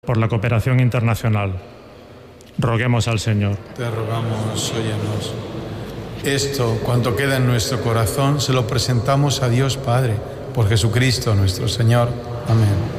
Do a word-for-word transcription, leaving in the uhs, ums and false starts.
por la cooperación internacional. Roguemos al Señor. Te rogamos, óyenos. Esto, cuanto queda en nuestro corazón, se lo presentamos a Dios Padre, por Jesucristo nuestro Señor. Amén.